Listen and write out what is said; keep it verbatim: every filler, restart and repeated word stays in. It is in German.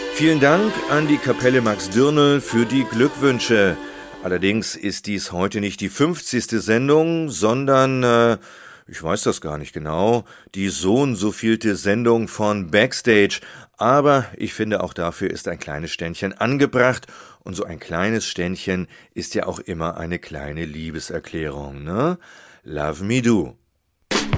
Vielen Dank an die Kapelle Max Dürnel für die Glückwünsche. Allerdings ist dies heute nicht die fünfzigste Sendung, sondern, äh, ich weiß das gar nicht genau, die so und so vielte Sendung von Backstage. Aber ich finde, auch dafür ist ein kleines Ständchen angebracht. Und so ein kleines Ständchen ist ja auch immer eine kleine Liebeserklärung, ne? Love Me Do.